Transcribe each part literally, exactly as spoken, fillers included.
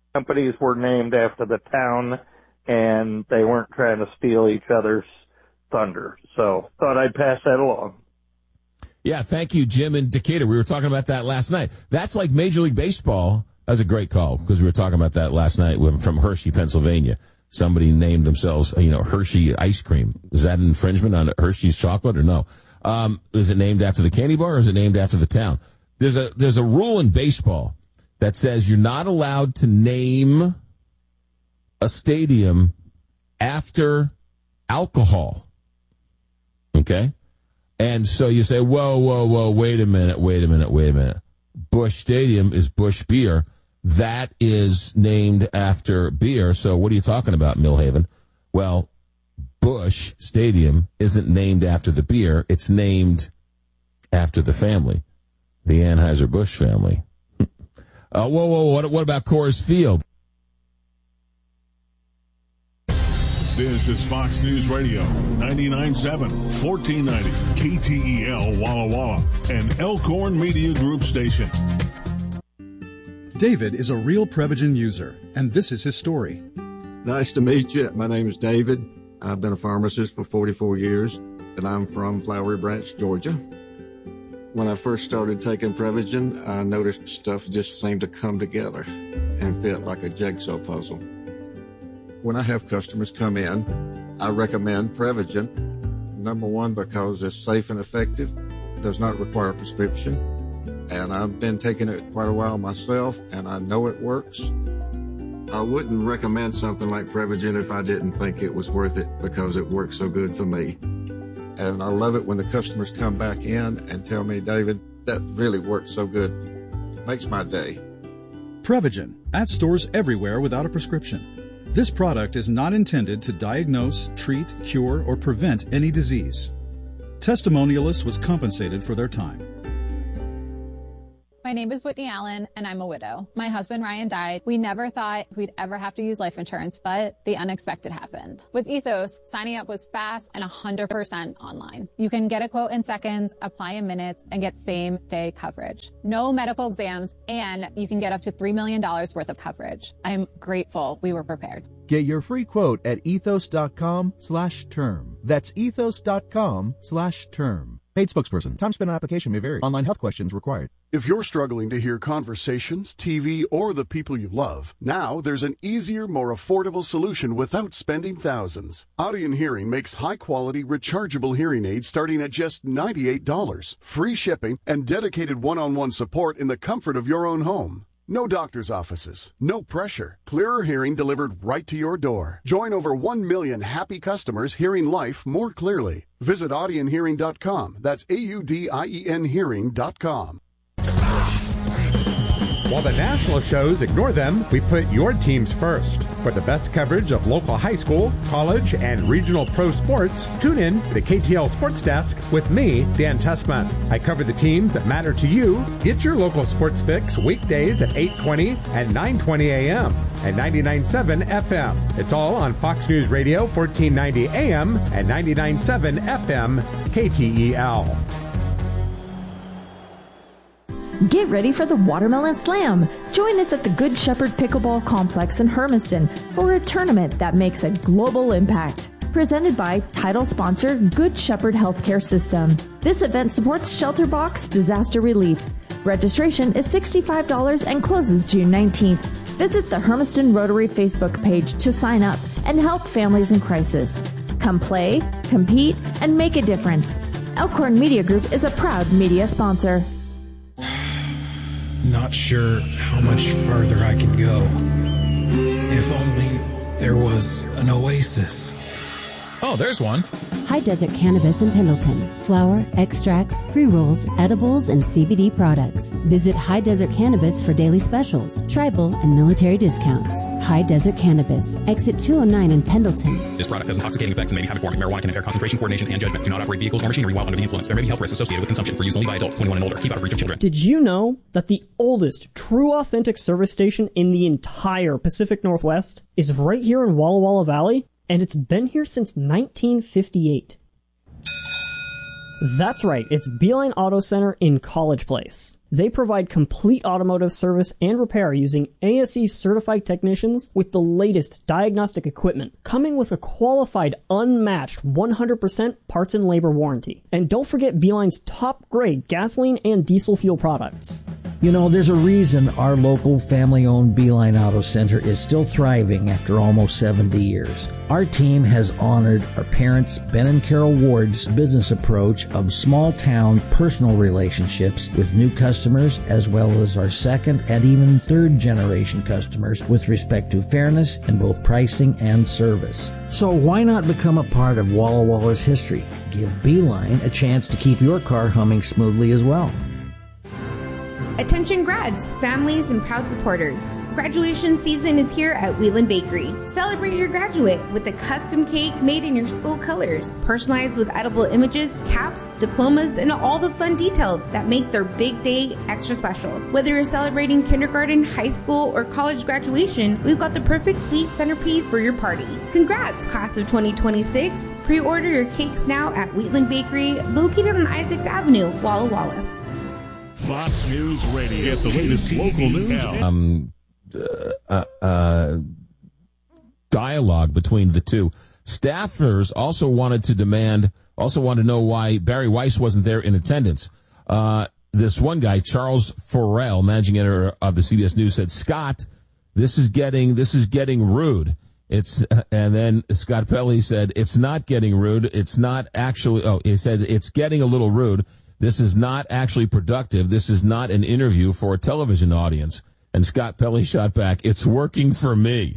companies were named after the town, and they weren't trying to steal each other's thunder. So thought I'd pass that along. Yeah, thank you, Jim in Decatur. We were talking about that last night. That's like Major League Baseball. That was a great call because we were talking about that last night from Hershey, Pennsylvania. Somebody named themselves, you know, Hershey ice cream. Is that an infringement on Hershey's chocolate or no? Um, is it named after the candy bar or is it named after the town? There's a, there's a rule in baseball that says you're not allowed to name a stadium after alcohol. Okay? And so you say, whoa, whoa, whoa, wait a minute, wait a minute, wait a minute. Busch Stadium is Busch Beer. That is named after beer. So what are you talking about, Millhaven? Well, Busch Stadium isn't named after the beer. It's named after the family, the Anheuser-Busch family. uh, whoa, whoa, what, what about Coors Field? This is Fox News Radio, ninety-nine point seven, fourteen ninety, K T E L Walla Walla, an Elkhorn Media Group station. David is a real Prevagen user, and this is his story. Nice to meet you. My name is David. I've been a pharmacist for forty-four years, and I'm from Flowery Branch, Georgia. When I first started taking Prevagen, I noticed stuff just seemed to come together and fit like a jigsaw puzzle. When I have customers come in, I recommend Prevagen. Number one, because it's safe and effective, does not require a prescription, and I've been taking it quite a while myself, and I know it works. I wouldn't recommend something like Prevagen if I didn't think it was worth it because it works so good for me. And I love it when the customers come back in and tell me, David, that really works so good. Makes my day. Prevagen, at stores everywhere without a prescription. This product is not intended to diagnose, treat, cure, or prevent any disease. Testimonialist was compensated for their time. My name is Whitney Allen, and I'm a widow. My husband, Ryan, died. We never thought we'd ever have to use life insurance, but the unexpected happened. With Ethos, signing up was fast and one hundred percent online. You can get a quote in seconds, apply in minutes, and get same-day coverage. No medical exams, and you can get up to three million dollars worth of coverage. I'm grateful we were prepared. Get your free quote at ethos.com slash term. That's ethos.com slash term. Paid spokesperson. Time spent on application may vary. Online health questions required. If you're struggling to hear conversations, T V, or the people you love, now there's an easier, more affordable solution without spending thousands. Audion Hearing makes high-quality, rechargeable hearing aids starting at just ninety-eight dollars. Free shipping and dedicated one-on-one support in the comfort of your own home. No doctor's offices, no pressure. Clearer hearing delivered right to your door. Join over one million happy customers hearing life more clearly. Visit audion hearing dot com. That's A U D I E N hearing dot com. While the national shows ignore them, we put your teams first. For the best coverage of local high school, college, and regional pro sports, tune in to the K T L Sports Desk with me, Dan Tessman. I cover the teams that matter to you. Get your local sports fix weekdays at eight twenty and nine twenty a.m. and ninety-nine point seven F M. It's all on Fox News Radio, fourteen ninety A M and ninety-nine point seven F M, K T E L. Get ready for the Watermelon Slam. Join us at the Good Shepherd Pickleball Complex in Hermiston for a tournament that makes a global impact. Presented by title sponsor Good Shepherd Healthcare System. This event supports Shelter Box Disaster Relief. Registration is sixty-five dollars and closes June nineteenth. Visit the Hermiston Rotary Facebook page to sign up and help families in crisis. Come play, compete, and make a difference. Elkhorn Media Group is a proud media sponsor. Not sure how much further I can go. If only there was an oasis. Oh, there's one. High Desert Cannabis in Pendleton. Flower, extracts, pre-rolls, edibles, and C B D products. Visit High Desert Cannabis for daily specials, tribal, and military discounts. High Desert Cannabis. Exit two oh nine in Pendleton. This product has intoxicating effects and may be habit forming. Marijuana can impair concentration, coordination, and judgment. Do not operate vehicles or machinery while under the influence. There may be health risks associated with consumption. For use only by adults twenty-one and older. Keep out of reach of children. Did you know that the oldest true authentic service station in the entire Pacific Northwest is right here in Walla Walla Valley? And it's been here since nineteen fifty-eight. That's right, it's Beeline Auto Center in College Place. They provide complete automotive service and repair using A S E certified technicians with the latest diagnostic equipment, coming with a qualified, unmatched one hundred percent parts and labor warranty. And don't forget Beeline's top-grade gasoline and diesel fuel products. You know, there's a reason our local family-owned Beeline Auto Center is still thriving after almost seventy years. Our team has honored our parents, Ben and Carol Ward's business approach of small-town personal relationships with new customers, as well as our second and even third-generation customers with respect to fairness in both pricing and service. So why not become a part of Walla Walla's history? Give Beeline a chance to keep your car humming smoothly as well. Attention grads, families, and proud supporters. Graduation season is here at Wheeland Bakery. Celebrate your graduate with a custom cake made in your school colors, personalized with edible images, caps, diplomas, and all the fun details that make their big day extra special. Whether you're celebrating kindergarten, high school, or college graduation, we've got the perfect sweet centerpiece for your party. Congrats, class of twenty twenty-six. Pre-order your cakes now at Wheeland Bakery, located on Isaacs Avenue, Walla Walla. Fox News Radio. Get the latest local news. Um, uh, uh, dialogue between the two. Staffers also wanted to demand, also wanted to know why Barry Weiss wasn't there in attendance. Uh, this one guy, Charles Farrell, managing editor of the C B S News, said, Scott, this is getting, this is getting rude. It's, uh, and then Scott Pelley said, it's not getting rude. It's not actually, oh, he said, it's getting a little rude. This is not actually productive. This is not an interview for a television audience. And Scott Pelley shot back, it's working for me.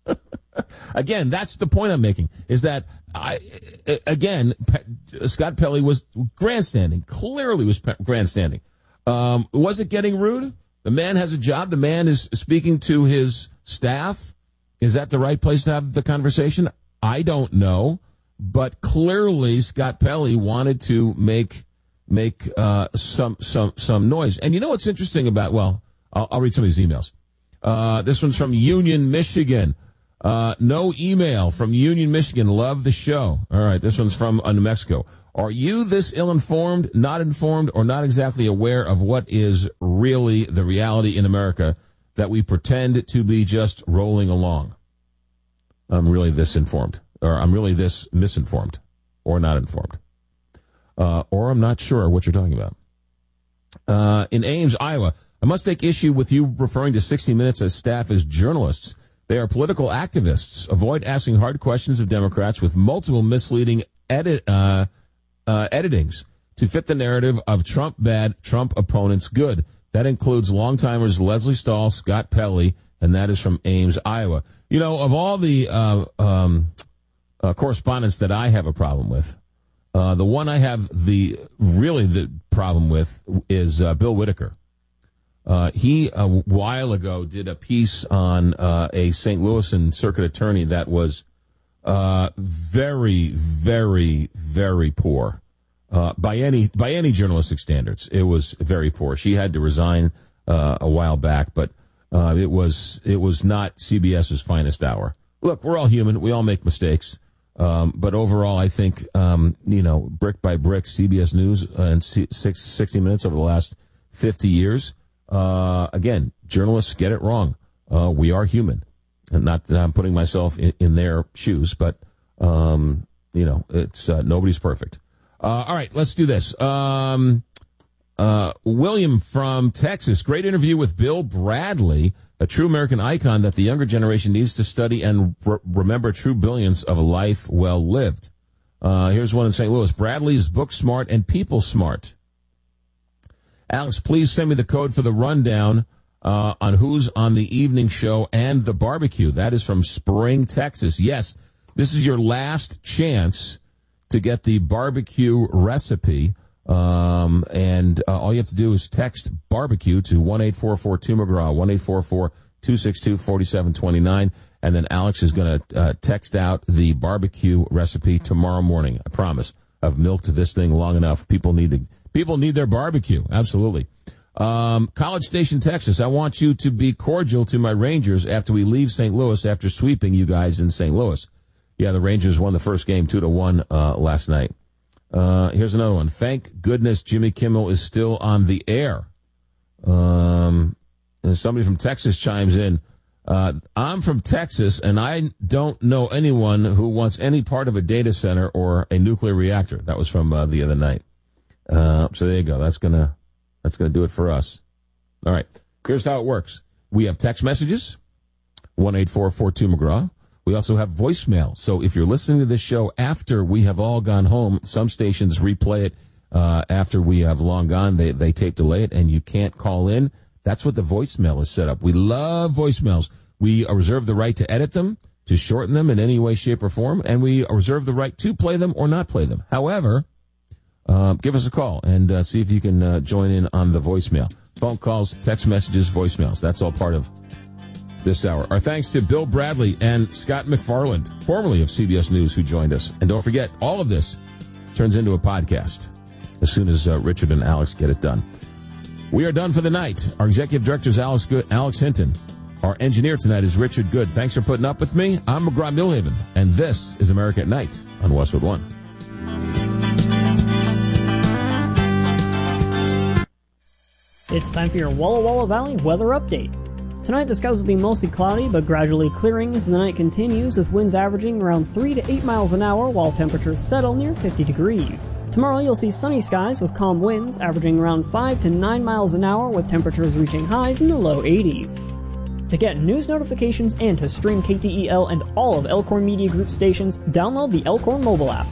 Again, that's the point I'm making, is that, I again, Pe- Scott Pelley was grandstanding, clearly was grandstanding. Um, was it getting rude? The man has a job. The man is speaking to his staff. Is that the right place to have the conversation? I don't know. But clearly Scott Pelley wanted to make make uh, some some some noise. And you know what's interesting about, well, I'll, I'll read some of these emails. Uh, this one's from Union, Michigan. Uh, no email from Union, Michigan. Love the show. All right, this one's from uh, New Mexico. Are you this ill-informed, not informed, or not exactly aware of what is really the reality in America that we pretend to be just rolling along? I'm really this informed, or I'm really this misinformed, or not informed. Uh, or I'm not sure what you're talking about. Uh, in Ames, Iowa, I must take issue with you referring to sixty minutes as staff as journalists. They are political activists. Avoid asking hard questions of Democrats with multiple misleading edit, uh, uh, editings to fit the narrative of Trump bad, Trump opponents good. That includes longtimers Leslie Stahl, Scott Pelley, and that is from Ames, Iowa. You know, of all the uh, um, uh, correspondents that I have a problem with, Uh, the one I have the really the problem with is uh, Bill Whitaker. Uh, he a while ago did a piece on uh, a Saint Louis and circuit attorney that was uh, very, very, very poor uh, by any by any journalistic standards. It was very poor. She had to resign uh, a while back, but uh, it was it was not CBS's finest hour. Look, we're all human. We all make mistakes. Um, but overall, I think, um, you know, brick by brick, C B S News and C- six, sixty minutes over the last fifty years. Uh, again, journalists get it wrong. Uh, we are human. And not that I'm putting myself in, in their shoes, but, um, you know, it's, uh, nobody's perfect. Uh, all right, let's do this. Um, uh, William from Texas, great interview with Bill Bradley, a true American icon that the younger generation needs to study and re- remember true brilliance of a life well lived. Uh, here's one in Saint Louis. Bradley's book smart and people smart. Alex, please send me the code for the rundown uh, on who's on the evening show and the barbecue. That is from Spring, Texas. Yes, this is your last chance to get the barbecue recipe. Um, and uh, all you have to do is text barbecue to one eight four four two McGraw, one eight four four two six two four seven two nine. And then Alex is going to uh, text out the barbecue recipe tomorrow morning. I promise. I've milked this thing long enough. People need to, people need their barbecue. Absolutely. Um, College Station, Texas. I want you to be cordial to my Rangers after we leave Saint Louis after sweeping you guys in Saint Louis. Yeah, the Rangers won the first game two to one, uh, last night. Uh, here's another one. Thank goodness Jimmy Kimmel is still on the air. Um, and somebody from Texas chimes in. Uh, I'm from Texas, and I don't know anyone who wants any part of a data center or a nuclear reactor. That was from uh, the other night. Uh, so there you go. That's gonna that's gonna do it for us. All right. Here's how it works. We have text messages, one eight four four two McGraw. We also have voicemail. So if you're listening to this show after we have all gone home, some stations replay it uh, after we have long gone. They they tape delay it, and you can't call in. That's what the voicemail is set up. We love voicemails. We reserve the right to edit them, to shorten them in any way, shape, or form, and we reserve the right to play them or not play them. However, uh, give us a call and uh, see if you can uh, join in on the voicemail. Phone calls, text messages, voicemails. That's all part of this hour. Our thanks to Bill Bradley and Scott McFarland, formerly of C B S News, who joined us. And don't forget, all of this turns into a podcast as soon as uh, Richard and Alex get it done. We are done for the night. Our executive director is Alex Good, Alex Hinton. Our engineer tonight is Richard Good. Thanks for putting up with me. I'm McGraw Millhaven, and this is America at Night on Westwood One. It's time for your Walla Walla Valley weather update. Tonight the skies will be mostly cloudy, but gradually clearing as the night continues, with winds averaging around three to eight miles an hour while temperatures settle near fifty degrees. Tomorrow you'll see sunny skies with calm winds averaging around five to nine miles an hour, with temperatures reaching highs in the low eighties. To get news notifications and to stream K T E L and all of Elkhorn Media Group stations, download the Elkhorn mobile app.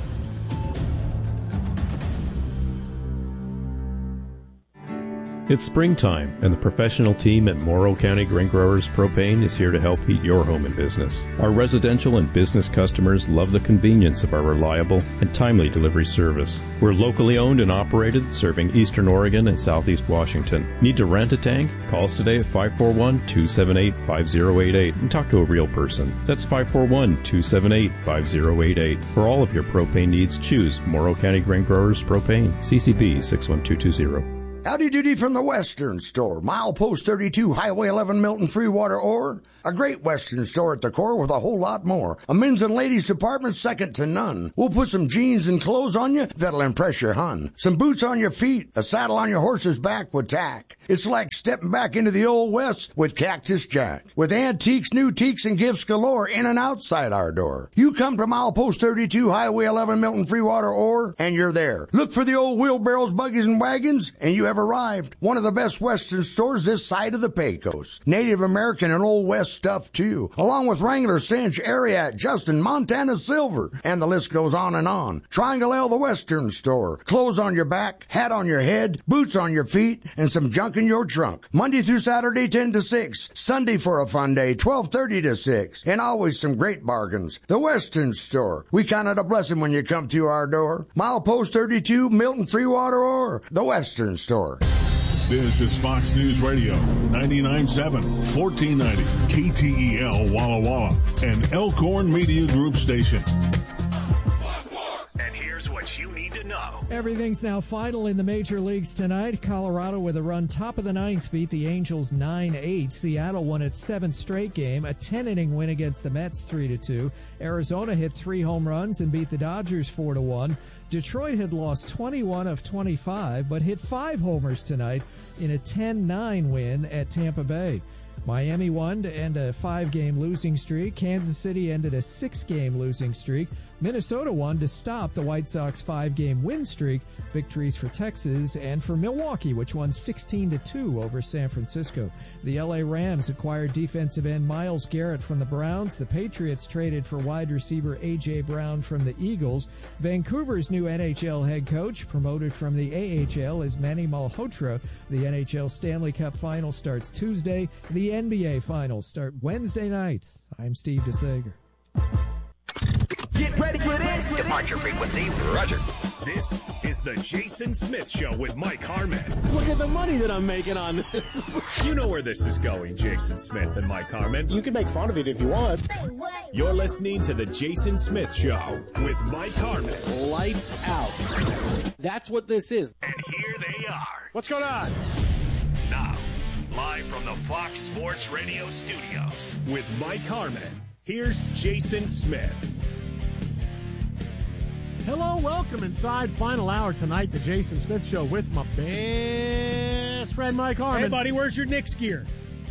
It's springtime, and the professional team at Morrow County Grain Growers Propane is here to help heat your home and business. Our residential and business customers love the convenience of our reliable and timely delivery service. We're locally owned and operated, serving Eastern Oregon and Southeast Washington. Need to rent a tank? Call us today at five four one, two seven eight, five zero eight eight and talk to a real person. That's five four one, two seven eight, five zero eight eight. For all of your propane needs, choose Morrow County Grain Growers Propane, C C B six one two two zero. Howdy doody from the Western Store. Milepost thirty-two, Highway eleven, Milton, Freewater, Ore. A great Western store at the core with a whole lot more. A men's and ladies department second to none. We'll put some jeans and clothes on you that'll impress your hun. Some boots on your feet, a saddle on your horse's back with tack. It's like stepping back into the Old West with Cactus Jack. With antiques, new teaks, and gifts galore in and outside our door. You come to Milepost thirty-two, Highway eleven, Milton, Freewater, Ore, and you're there. Look for the old wheelbarrows, buggies, and wagons, and you have arrived. One of the best Western stores this side of the Pecos. Native American and Old West stuff, too. Along with Wrangler, Cinch, Ariat, Justin, Montana Silver. And the list goes on and on. Triangle L, the Western Store. Clothes on your back, hat on your head, boots on your feet, and some junk in your trunk. Monday through Saturday, ten to six. Sunday for a fun day, twelve thirty to six. And always some great bargains. The Western Store. We count it a blessing when you come to our door. Milepost thirty-two, Milton, Freewater, or the Western Store. This is Fox News Radio, ninety-nine point seven, fourteen ninety, K T E L Walla Walla, an Elkhorn Media Group station. And here's what you need to know. Everything's now final in the major leagues tonight. Colorado, with a run top of the ninth, beat the Angels nine eight. Seattle won its seventh straight game, a ten-inning win against the Mets three to two. Arizona hit three home runs and beat the Dodgers four to one. Detroit had lost twenty-one of twenty-five, but hit five homers tonight in a ten nine win at Tampa Bay. Miami won to end a five-game losing streak. Kansas City ended a six-game losing streak. Minnesota won to stop the White Sox five-game win streak. Victories for Texas and for Milwaukee, which won sixteen to two over San Francisco. The L A Rams acquired defensive end Myles Garrett from the Browns. The Patriots traded for wide receiver A J. Brown from the Eagles. Vancouver's new N H L head coach, promoted from the A H L, is Manny Malhotra. The N H L Stanley Cup Final starts Tuesday. The N B A Finals start Wednesday night. I'm Steve DeSager. Get ready for this. Departure frequency, roger. This is the Jason Smith Show with Mike Harmon. Look at the money that I'm making on this. You know where this is going, Jason Smith and Mike Harmon. You can make fun of it if you want. You're listening to the Jason Smith Show with Mike Harmon. Lights out. That's what this is. And here they are. What's going on? Now, live from the Fox Sports Radio studios with Mike Harmon. Here's Jason Smith. Hello, welcome inside final hour tonight, the Jason Smith Show with my best friend Mike Harmon. Hey, buddy, where's your Knicks gear?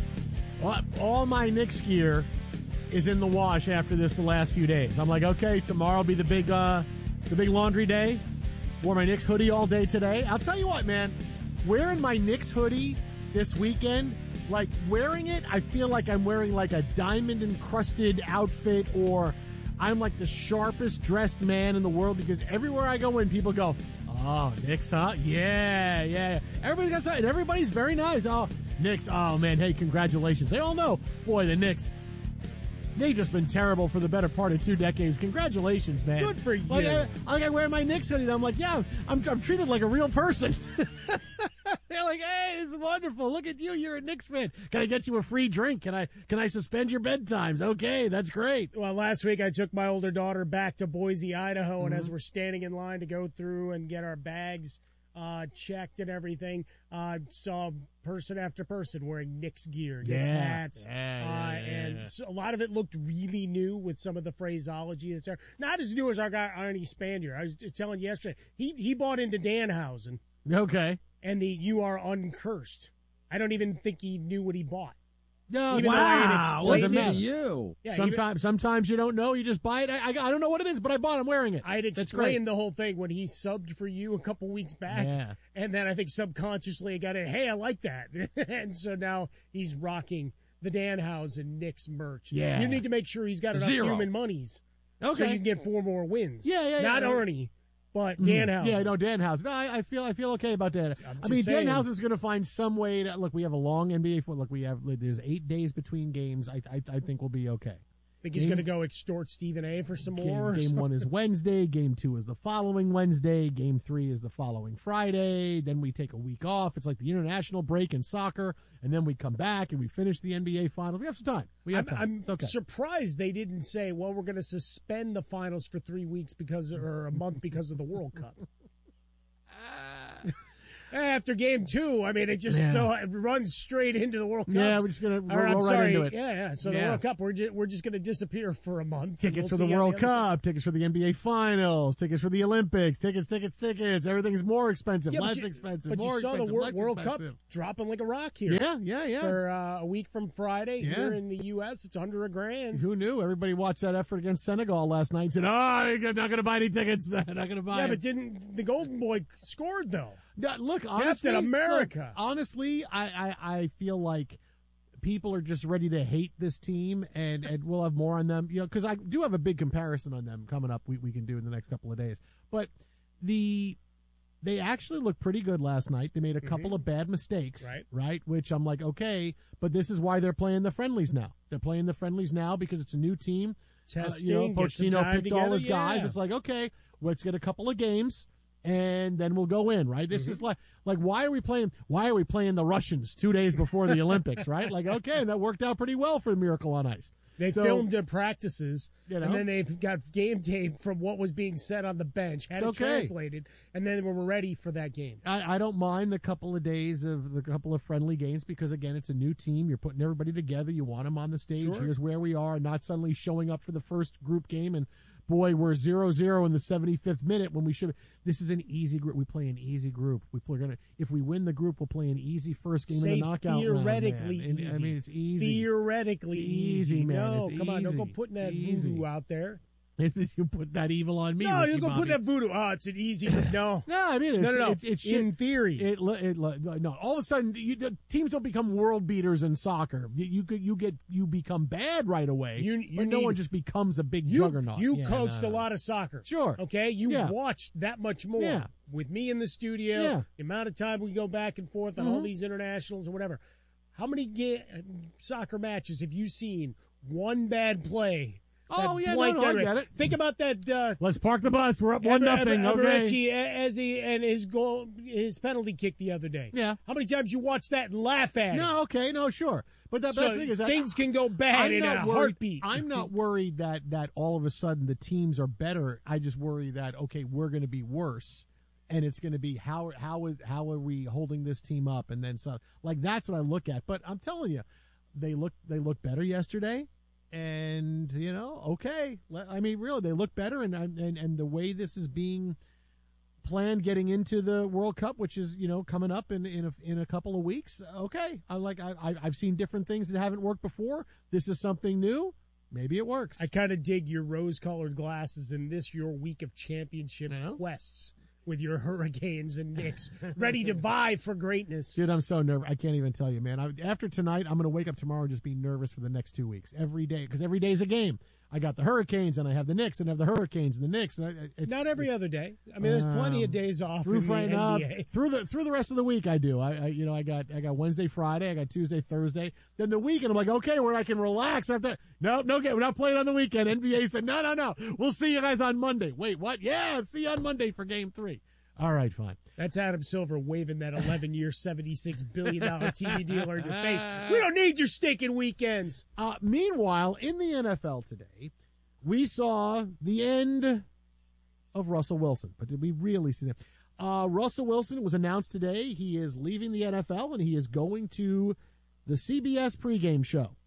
Well, all my Knicks gear is in the wash after this the last few days. I'm like, okay, tomorrow will be the big, uh, the big laundry day. Wore my Knicks hoodie all day today. I'll tell you what, man, wearing my Knicks hoodie this weekend, like wearing it, I feel like I'm wearing like a diamond encrusted outfit, or I'm like the sharpest dressed man in the world, because everywhere I go in, people go, oh, Knicks, huh? Yeah, yeah. Everybody's got something. Everybody's very nice. Oh, Knicks. Oh, man. Hey, congratulations. They all know, boy, the Knicks, they've just been terrible for the better part of two decades. Congratulations, man. Good for you. Like I, like I wear my Knicks hoodie, and I'm like, yeah, I'm, I'm treated like a real person. They're like, hey, this is wonderful. Look at you. You're a Knicks fan. Can I get you a free drink? Can I can I suspend your bedtimes? Okay, that's great. Well, last week I took my older daughter back to Boise, Idaho, Mm-hmm. and as we're standing in line to go through and get our bags uh, checked and everything, uh, saw person after person wearing Knicks gear, Knicks Yeah. hats. Yeah, yeah, uh, yeah, and yeah. so a lot of it looked really new with some of the phraseology that's there. Not as new as our guy Arnie Spandier. I was telling you yesterday, he, he bought into Danhausen. Okay. And the "you are uncursed." I don't even think he knew what he bought. No, Even though I had wow. explained Doesn't it. matter. You. Yeah, sometimes, sometimes you don't know. You just buy it. I, I, I don't know what it is, but I bought it. I'm wearing it. I had That's explained great. the whole thing when he subbed for you a couple weeks back. Yeah. And then I think subconsciously I got it, hey, I like that. And so now he's rocking the Danhausen Knicks merch. Yeah. You need to make sure he's got enough Zero. human monies. Okay. So you can get four more wins. Yeah, yeah, Not yeah. Arnie, but Mhm. Danhausen. Yeah, no, Danhausen. No, I, I feel, I feel okay about that. I'm I mean, just saying. Danhausen's going to find some way to look. We have a long N B A foot. Look, we have there's eight days between games. I, I, I think we'll be okay. Think he's Game- going to go extort Stephen A. for some Game, more? or game one is something? Wednesday. Game two is the following Wednesday. Game three is the following Friday. Then we take a week off. It's like the international break in soccer, and then we come back and we finish the N B A finals. We have some time. We have I'm, time. I'm It's okay. surprised they didn't say, well, we're going to suspend the finals for three weeks because, or a month because of the World Cup. After game two, I mean, it just Yeah. so it runs straight into the World Cup. Yeah, we're just gonna Or, roll I'm right sorry. into it. Yeah, yeah. So the Yeah. World Cup, we're just, we're just going to disappear for a month. and Tickets we'll for the see on World other side. Cup, tickets for the N B A Finals, tickets for the Olympics, tickets, tickets, tickets. Everything's more expensive, Yeah, but less you- expensive, But more you saw expensive, the Wor- less World expensive. Cup dropping like a rock here. Yeah, yeah, yeah. For uh, a week from Friday Yeah. here in the U S, it's under a grand. Who knew? Everybody watched that effort against Senegal last night and said, oh, I'm not going to buy any tickets. I'm not going to buy Yeah, them. but didn't the Golden Boy scored though? Yeah, look, honestly, Captain America. look, honestly, I, I, I feel like people are just ready to hate this team, and, and we'll have more on them. You know, because I do have a big comparison on them coming up. We we can do in the next couple of days. But the they actually looked pretty good last night. They made a couple of bad mistakes, Right. Right, which I'm like, okay, but this is why they're playing the friendlies now. They're playing the friendlies now because it's a new team. Testing, uh, you know, get some Pochettino time picked all together, his guys. yeah. It's like, okay, let's get a couple of games. And then we'll go in, right? This Mm-hmm. is like, like, why are we playing, why are we playing the Russians two days before the Olympics, right? Like, okay, that worked out pretty well for the Miracle on Ice. They So- filmed their practices, You know? and then they've got game tape from what was being said on the bench, had It's it okay. translated, and then we're ready for that game. I, I don't mind the couple of days of the couple of friendly games because, again, it's a new team. You're putting everybody together. You want them on the stage. Sure. Here's where we are, not suddenly showing up for the first group game and, boy, we're zero zero in the seventy-fifth minute when we should. This is an easy group. We play an easy group. We play, gonna if we win the group, we'll play an easy first game Say in the knockout theoretically round. man. And, easy. I mean, it's easy. Theoretically It's easy, man. No, It's come on, don't go easy. putting that Easy. voodoo out there. You put that evil on me. No, Ricky you go Bobby. put that voodoo. Oh, it's an easy. No, No, I mean, it's, no, no, no. it's, it's in shit. theory. It, it, no, all of a sudden, you, the teams don't become world beaters in soccer. You, you could, you get, you become bad right away. You- you but no need- one just becomes a big You, juggernaut. you Yeah, coached no, a no. lot of soccer. Sure. Okay? You Yeah. watched that much more Yeah. with me in the studio, Yeah. the amount of time we go back and forth on all these internationals or whatever. How many ga- soccer matches have you seen? One bad play. Oh, that yeah, no, blanked no, I every- get it. Think about that. Uh, Let's park the bus. We're up one Eber- nothing. Eber- Okay. Eberechi, as he and his goal, his penalty kick the other day. Yeah. How many times you watch that and laugh at it? No, okay, no, sure. But that, So that's the thing is that things can go bad I'm in not a worried, heartbeat. I'm not worried that that all of a sudden the teams are better. I just worry that okay, we're going to be worse, and it's going to be how how is how are we holding this team up, and then so like that's what I look at. But I'm telling you, they look they look better yesterday. And, you know, okay. I mean, really, they look better, and and and the way this is being planned getting into the World Cup, which is, you know, coming up in in a, in a couple of weeks. Okay, I like I I've seen different things that haven't worked before. This is something new. Maybe it works. I kind of dig your rose-colored glasses in this your week of championship quests with your Hurricanes and Knicks, ready to vie for greatness. Dude, I'm so nervous. I can't even tell you, man. I, after tonight, I'm going to wake up tomorrow and just be nervous for the next two weeks, every day, because every day is a game. I got the Hurricanes, and I have the Knicks, and I have the Hurricanes and the Knicks. And I, it's, Not every other day. I mean, there's plenty of days off through in Friday, the N B A. Uh, through the through the rest of the week, I do. I, I you know I got I got Wednesday, Friday, I got Tuesday, Thursday. Then the weekend, I'm like, okay, where I can relax after. No, no, okay, we're not playing on the weekend. N B A said, no, no, no, we'll see you guys on Monday. Wait, what? Yeah, see you on Monday for Game Three. All right, fine. That's Adam Silver waving that eleven-year, seventy-six billion dollars T V deal in your face. We don't need your stinking weekends. Uh, meanwhile, in the N F L today, we saw the end of Russell Wilson. But did we really see that? Uh, Russell Wilson was announced today. He is leaving the N F L, and he is going to the C B S pregame show.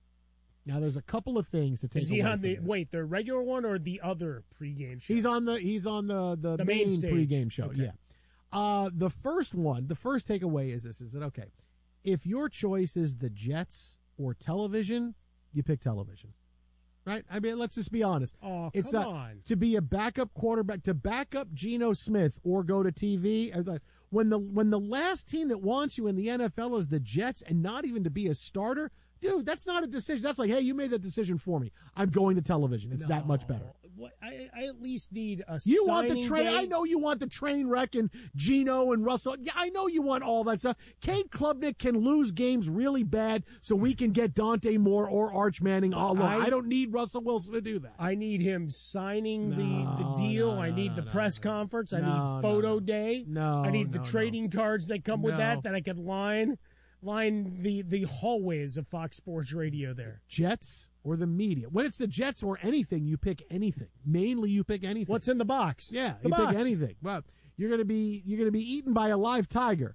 Now, there's a couple of things to take Is he away on from the this. wait the regular one or the other pregame show? He's on the he's on the the, The main, main stage. pregame show. Okay. Yeah. Uh, the first one, the first takeaway is this: is that okay? If your choice is the Jets or television, you pick television, right? I mean, let's just be honest. Oh, it's come not, on. to be a backup quarterback, to back up Geno Smith or go to T V. uh, the- When the when the last team that wants you in the N F L is the Jets, and not even to be a starter. Dude, that's not a decision. That's like, hey, you made that decision for me. I'm going to television. It's that much better. What, I, I at least need a You want the signing train? day. I know you want the train wreck and Gino and Russell. Yeah, I know you want all that stuff. Kate Klubnik can lose games really bad so we can get Dante Moore or Arch Manning all along. I, I don't need Russell Wilson to do that. I need him signing No, the, the deal. no, I need no, the no, press conference. I No, need photo no, day. No, I need no, the no. trading cards that come with No. that that I could line line the, the hallways of Fox Sports Radio there. Jets or the media. When it's the Jets or anything, you pick anything. Mainly, you pick anything. What's in the box? Yeah, The you box. pick anything. Well, you're gonna be you're gonna be eaten by a live tiger.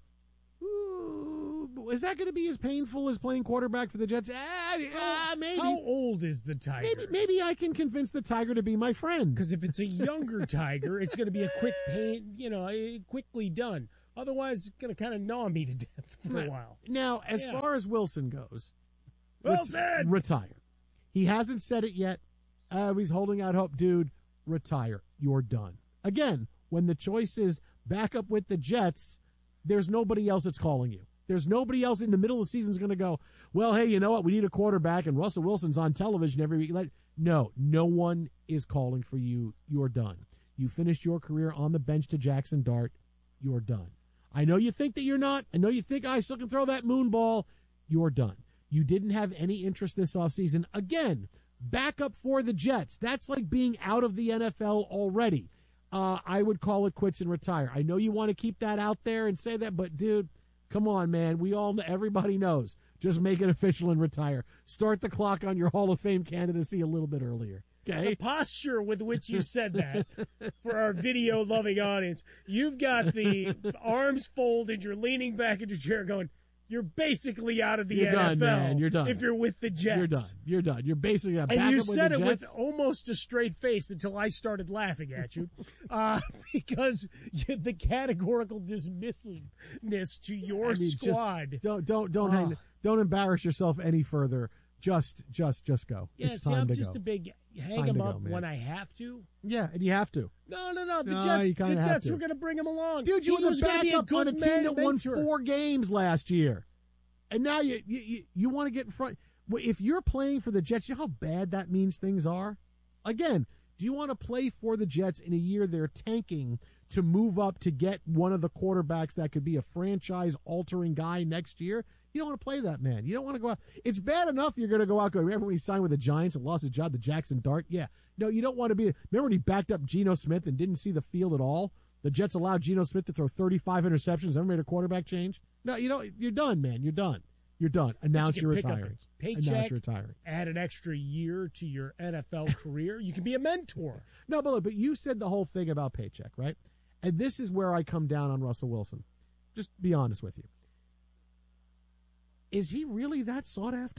Ooh, is that going to be as painful as playing quarterback for the Jets? Ah, ah, maybe. How old is the tiger? Maybe, maybe I can convince the tiger to be my friend. Because if it's a younger tiger, it's going to be a quick pain, you know, eh, quickly done. Otherwise, it's going to kind of gnaw me to death for a while. Now, as Yeah. far as Wilson goes, Wilson! ret- retire. He hasn't said it yet. Uh, he's holding out hope. Dude, retire. You're done. Again, when the choice is back up with the Jets, there's nobody else that's calling you. There's nobody else in the middle of the season is going to go, well, hey, you know what? We need a quarterback, and Russell Wilson's on television every week. Like, no, no one is calling for you. You're done. You finished your career on the bench to Jackson Dart. You're done. I know you think that you're not. I know you think I still can throw that moon ball. You're done. You didn't have any interest this offseason. Again, backup for the Jets. That's like being out of the N F L already. Uh, I would call it quits and retire. I know you want to keep that out there and say that, but dude, come on, man. We all, everybody knows. Just make it official and retire. Start the clock on your Hall of Fame candidacy a little bit earlier. Okay. The posture with which you said that for our video-loving audience, you've got the arms folded, you're leaning back in your chair going, you're basically out of the You're N F L. done, man. You're done. If you're with the Jets. You're done. You're done. You're basically a And backup you with said the it Jets. with almost a straight face until I started laughing at you, uh, because you, the categorical dismissiveness to your I mean, just squad. don't don't don't Oh. hang, don't embarrass yourself any further. Just just just go. Yeah, it's see, time I'm to just go. a big hang Time him to up go, man. when I have to. Yeah, and you have to. No, no, no. The No, Jets, you the kinda have Jets to. were going to bring him along. Dude, you He were was the gonna be backup on a good team man that won mentor. four games last year, and now you you you, you want to get in front. Well, if you're playing for the Jets, you know how bad that means things are. Again, do you want to play for the Jets in a year they're tanking to move up to get one of the quarterbacks that could be a franchise-altering guy next year? You don't want to play that, man. You don't want to go out. It's bad enough you're going to go out. Go. Remember when he signed with the Giants and lost his job to Jackson Dart? Yeah. No, you don't want to be. Remember when he backed up Geno Smith and didn't see the field at all? The Jets allowed Geno Smith to throw thirty-five interceptions. Ever made a quarterback change? No, you don't. You're done, man. You're done. You're done. Announce you you're can pick up retiring. a paycheck, Announce you're retiring. add an extra year to your N F L career. You can be a mentor. No, but look, but you said the whole thing about paycheck, right? And this is where I come down on Russell Wilson. Just be honest with you. Is he really that sought after?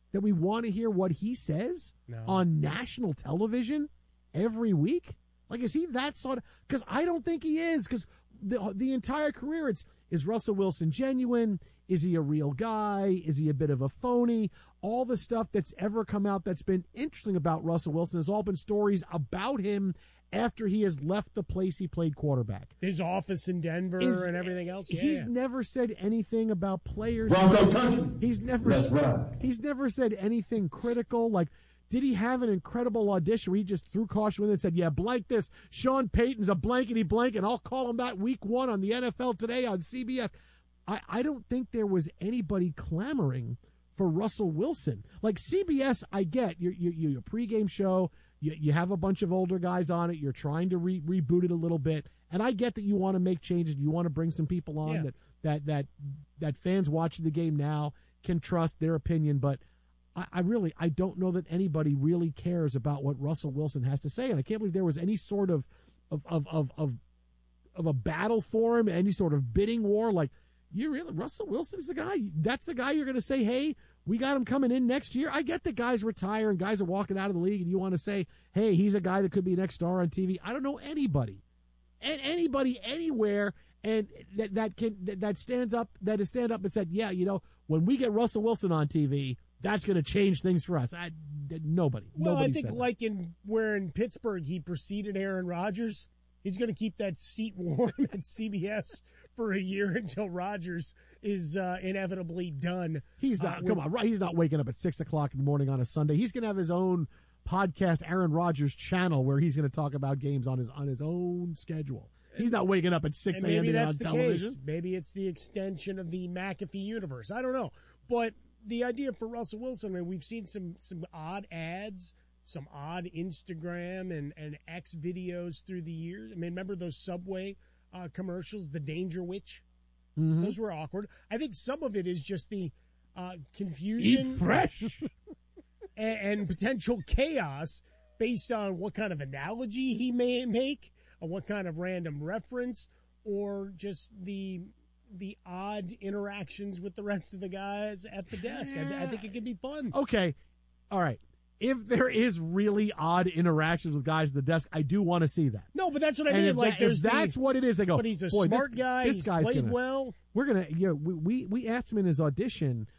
that we want to hear what he says No. on national television every week? Like, is he that sort of? Because I don't think he is. Because the the entire career, it's is Russell Wilson genuine? Is he a real guy? Is he a bit of a phony? All the stuff that's ever come out that's been interesting about Russell Wilson has all been stories about him after he has left the place he played quarterback. His office in Denver Is- and everything else. Yeah, He's yeah. never said anything about players. Broncos country. He's never. That's right. He's never said anything critical. Like, did he have an incredible audition where he just threw caution with it and said, "Yeah, blank this. Sean Payton's a blankety blank, and I'll call him that week one on the N F L Today on C B S." I, I don't think there was anybody clamoring for Russell Wilson. Like C B S, I get you're you you your pregame show. You, you have a bunch of older guys on it. You're trying to re- reboot it a little bit, and I get that you want to make changes. You want to bring some people on Yeah. that that that that fans watching the game now can trust their opinion. But I, I really I don't know that anybody really cares about what Russell Wilson has to say, and I can't believe there was any sort of of of of of, of a battle for him, any sort of bidding war. Like, you really Russell Wilson's the guy. That's the guy you're going to say, hey, we got him coming in next year. I get that guys retire and guys are walking out of the league, and you want to say, hey, he's a guy that could be next star on T V. I don't know anybody, and anybody anywhere, and that that can that, that stands up that has stand up and said, yeah, you know, when we get Russell Wilson on T V, that's going to change things for us. I, nobody. Well, nobody I think said that. like in where in Pittsburgh he preceded Aaron Rodgers, he's going to keep that seat warm at C B S for a year until Rodgers is uh, inevitably done. He's not. Uh, with- come on, right? He's not waking up at six o'clock in the morning on a Sunday. He's going to have his own podcast, Aaron Rodgers channel, where he's going to talk about games on his on his own schedule. He's not waking up at six And a.m. maybe to get that's on the television. case. Maybe it's the extension of the McAfee universe. I don't know. But the idea for Russell Wilson, I mean, we've seen some some odd ads, some odd Instagram and, and X videos through the years. I mean, remember those Subway uh, commercials, the Danger Witch? Mhm. Those were awkward. I think some of it is just the uh, confusion. Eat fresh. and, and potential chaos based on what kind of analogy he may make, or what kind of random reference, or just the the odd interactions with the rest of the guys at the desk. I, I think it could be fun. Okay, all right. If there is really odd interactions with guys at the desk, I do want to see that. No, but that's what I And mean. if, Like, that- there's if that's the- what it is, they go. but he's a "Boy, smart this, guy. This He's guy's played gonna, well. We're gonna. Yeah, we, we we asked him in his audition